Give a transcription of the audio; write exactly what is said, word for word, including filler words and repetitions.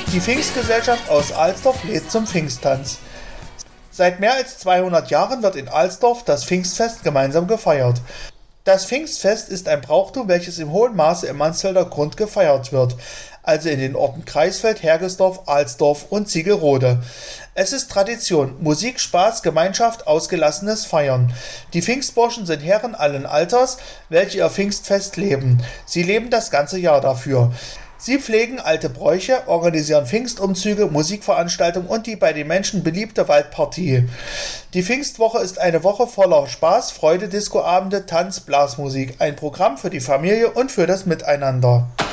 Die Pfingstgesellschaft aus Alsdorf lädt zum Pfingsttanz. Seit mehr als zweihundert Jahren wird in Alsdorf das Pfingstfest gemeinsam gefeiert. Das Pfingstfest ist ein Brauchtum, welches im hohen Maße im Mansfelder Grund gefeiert wird, also in den Orten Kreisfeld, Hergesdorf, Alsdorf und Ziegelrode. Es ist Tradition, Musik, Spaß, Gemeinschaft, ausgelassenes Feiern. Die Pfingstburschen sind Herren allen Alters, welche ihr Pfingstfest leben. Sie leben das ganze Jahr dafür. Sie pflegen alte Bräuche, organisieren Pfingstumzüge, Musikveranstaltungen und die bei den Menschen beliebte Waldpartie. Die Pfingstwoche ist eine Woche voller Spaß, Freude, Discoabende, Tanz, Blasmusik, ein Programm für die Familie und für das Miteinander.